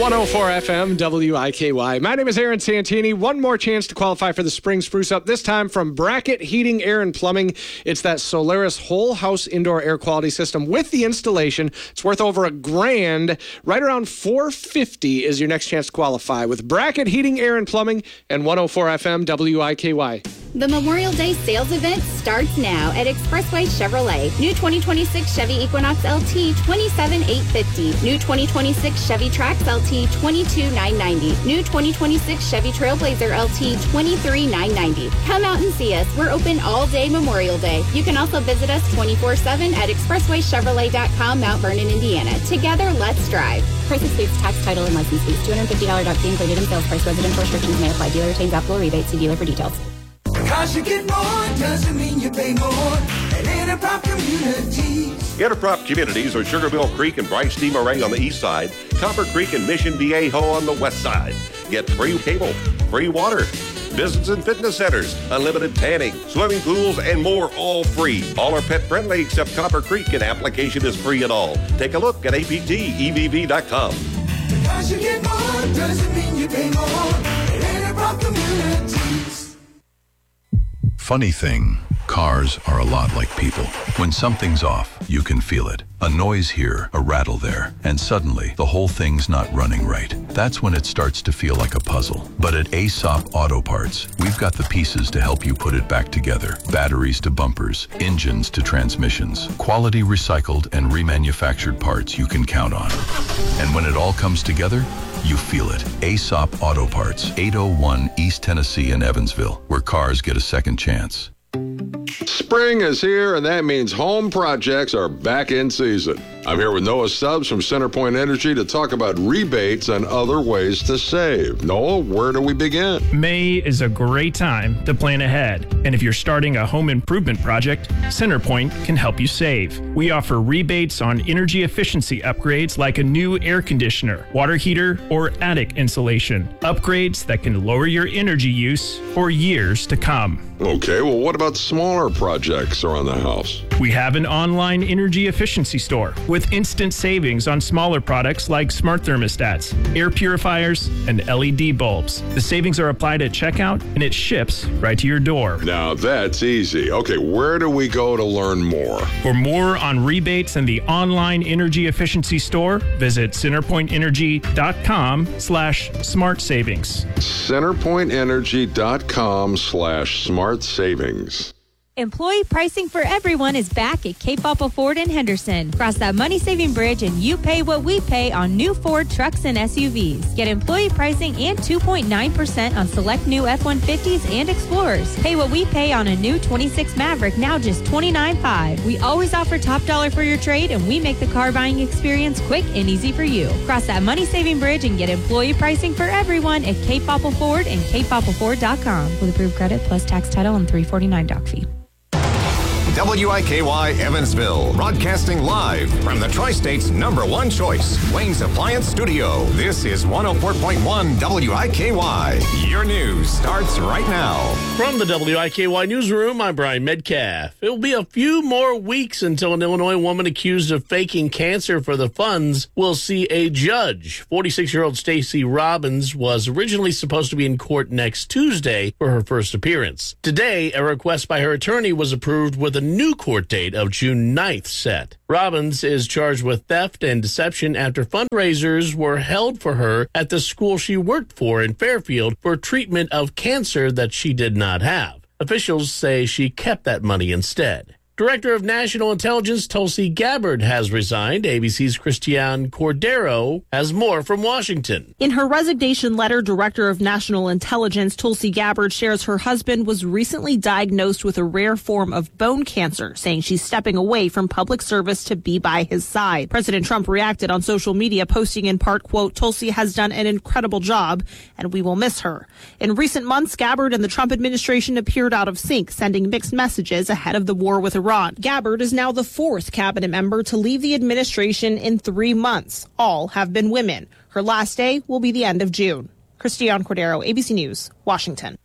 104 FM WIKY. My name is Aaron Santini. One more chance to qualify for the spring spruce up, this time from Bracket Heating, Air, and Plumbing. It's that Solaris whole house indoor air quality system with the installation. It's worth over $1,000. Right around $450 is your next chance to qualify with Bracket Heating, Air, and Plumbing and 104 FM WIKY. The Memorial Day sales event starts now at Expressway Chevrolet. New 2026 Chevy Equinox LT, $27,850. New 2026 Chevy Trax LT, $22,990. New 2026 Chevy Trailblazer LT, $23,990. Come out and see us. We're open all day Memorial Day. You can also visit us 24/7 at expresswaychevrolet.com, Mount Vernon, Indiana. Together, let's drive. Price excludes tax, title, and license fees. $250 doc fee included in sales price. Residential restrictions may apply. Dealer retains applicable rebates. See dealer for details. Because you get more doesn't mean you pay more at Interprop Communities. Interprop Communities are Sugarmill Creek and Bryce D. Moray on the east side, Copper Creek and Mission Viejo on the west side. Get free cable, free water, business and fitness centers, unlimited tanning, swimming pools, and more, all free. All are pet friendly except Copper Creek, and application is free at all. Take a look at aptevv.com. Because you get more doesn't mean you pay more at Interprop Communities. Funny thing, cars are a lot like people. When something's off, you can feel it. A noise here, a rattle there, and suddenly the whole thing's not running right. That's when it starts to feel like a puzzle. But at Aesop Auto Parts, we've got the pieces to help you put it back together. Batteries to bumpers, engines to transmissions, quality recycled and remanufactured parts you can count on. And when it all comes together, you feel it. Aesop Auto Parts, 801 East Tennessee in Evansville, where cars get a second chance. Spring is here, and that means home projects are back in season. I'm here with Noah Stubbs from CenterPoint Energy to talk about rebates and other ways to save. Noah, where do we begin? May is a great time to plan ahead. And if you're starting a home improvement project, CenterPoint can help you save. We offer rebates on energy efficiency upgrades like a new air conditioner, water heater, or attic insulation. Upgrades that can lower your energy use for years to come. Okay, well, what about smaller projects around the house? We have an online energy efficiency store with instant savings on smaller products like smart thermostats, air purifiers, and LED bulbs. The savings are applied at checkout, and it ships right to your door. Now that's easy. Okay, where do we go to learn more? For more on rebates and the online energy efficiency store, visit centerpointenergy.com/smart savings. centerpointenergy.com/smart savings. Employee pricing for everyone is back at Cape Apple Ford in Henderson. Cross that money-saving bridge and you pay what we pay on new Ford trucks and SUVs. Get employee pricing and 2.9% on select new F-150s and Explorers. Pay what we pay on a new 26 Maverick, now just $29,500. We always offer top dollar for your trade, and we make the car buying experience quick and easy for you. Cross that money-saving bridge and get employee pricing for everyone at Cape Apple Ford and CapeAppleFord.com with approved credit plus tax, title, and $349 doc fee. WIKY Evansville, broadcasting live from the Tri-State's #1 choice, Wayne's Appliance Studio. This is 104.1 WIKY. Your news starts right now. From the WIKY newsroom, I'm Brian Metcalf. It will be a few more weeks until an Illinois woman accused of faking cancer for the funds will see a judge. 46-year-old Stacey Robbins was originally supposed to be in court next Tuesday for her first appearance. Today, a request by her attorney was approved with a new court date of June 9th set. Robbins is charged with theft and deception after fundraisers were held for her at the school she worked for in Fairfield for treatment of cancer that she did not have. Officials say she kept that money instead. Director of National Intelligence Tulsi Gabbard has resigned. ABC's Christiane Cordero has more from Washington. In her resignation letter, Director of National Intelligence Tulsi Gabbard shares her husband was recently diagnosed with a rare form of bone cancer, saying she's stepping away from public service to be by his side. President Trump reacted on social media, posting in part, quote, "Tulsi has done an incredible job, and we will miss her." In recent months, Gabbard and the Trump administration appeared out of sync, sending mixed messages ahead of the war with Iran. Gabbard is now the fourth cabinet member to leave the administration in 3 months. All have been women. Her last day will be the end of June. Christiane Cordero, ABC News, Washington.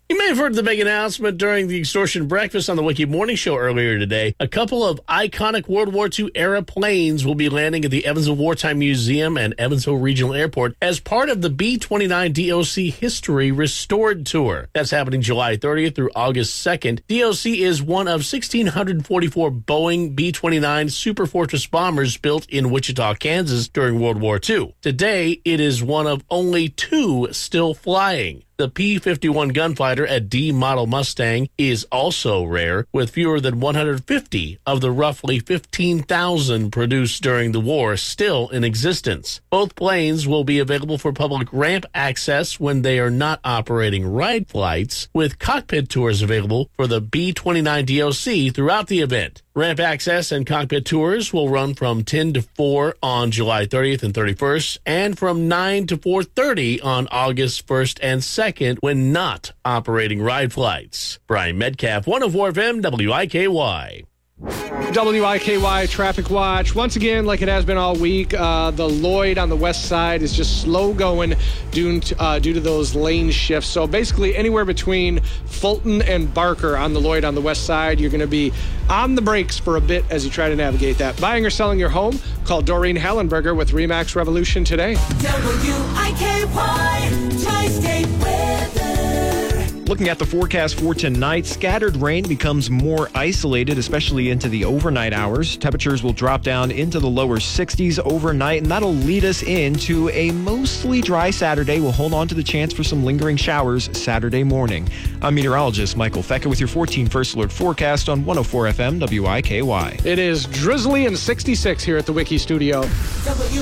You may have heard the big announcement during the Extortion Breakfast on the Wiki Morning Show earlier today. A couple of iconic World War II era planes will be landing at the Evansville Wartime Museum and Evansville Regional Airport as part of the B-29 DOC History Restored Tour. That's happening July 30th through August 2nd. DOC is one of 1,644 Boeing B-29 Super Fortress bombers built in Wichita, Kansas during World War II. Today, it is one of only 2 still flying. The P-51 gunfighter, a D model Mustang, is also rare, with fewer than 150 of the roughly 15,000 produced during the war still in existence. Both planes will be available for public ramp access when they are not operating ride flights, with cockpit tours available for the B-29 DOC throughout the event. Ramp access and cockpit tours will run from 10 to 4 on July 30th and 31st, and from 9 to 4:30 on August 1st and 2nd when not operating ride flights. Brian Metcalf, 104 FM, WIKY. WIKY Traffic Watch. Once again, like it has been all week, the Lloyd on the west side is just slow going due to those lane shifts. So basically anywhere between Fulton and Barker on the Lloyd on the west side, you're going to be on the brakes for a bit as you try to navigate that. Buying or selling your home? Call Doreen Hallenberger with RE/MAX Revolution today. WIKY Tri-State Weather. Looking at the forecast for tonight, scattered rain becomes more isolated, especially into the overnight hours. Temperatures will drop down into the lower 60s overnight, and that'll lead us into a mostly dry Saturday. We'll hold on to the chance for some lingering showers Saturday morning. I'm meteorologist Michael Fecka with your 14 First Alert forecast on 104 FM WIKY. It is drizzly and 66 here at the Wiki Studio.